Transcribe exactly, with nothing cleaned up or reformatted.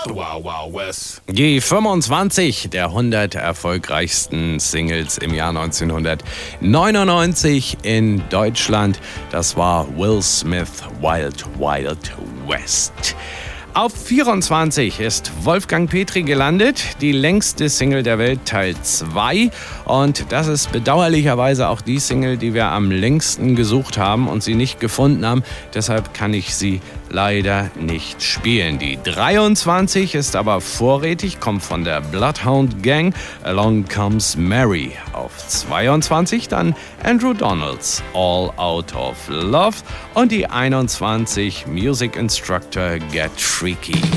Wild Wild West. Die fünfundzwanzig der hundert erfolgreichsten Singles im Jahr neunzehnhundertneunundneunzig in Deutschland. Das war Will Smith, Wild Wild West. Auf vierundzwanzig ist Wolfgang Petri gelandet, die längste Single der Welt, Teil zwei. Und das ist bedauerlicherweise auch die Single, die wir am längsten gesucht haben und sie nicht gefunden haben. Deshalb kann ich sie leider nicht spielen. Die dreiundzwanzig ist aber vorrätig, kommt von der Bloodhound Gang, Along Comes Mary. Auf zweiundzwanzig dann Andrew Donalds, All Out of Love. Und die einundzwanzig, Music Instructor Get Freaky.